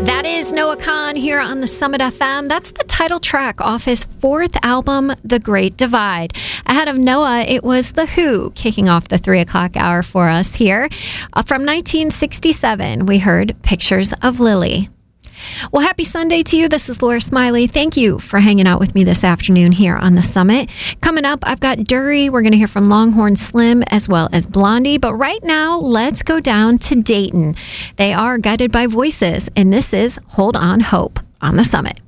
That is Noah Kahan here on the Summit FM. That's the title track off his fourth album, The Great Divide. Ahead of Noah, it was The Who kicking off the 3 o'clock hour for us here. From 1967, we heard Pictures of Lily. Well, happy Sunday to you. This is Laura Smiley. Thank you for hanging out with me this afternoon here on the Summit. Coming up, I've got Dury. We're going to hear from Longhorn Slim as well as Blondie. But right now, let's go down to Dayton. They are guided by voices, and this is Hold On Hope on the Summit.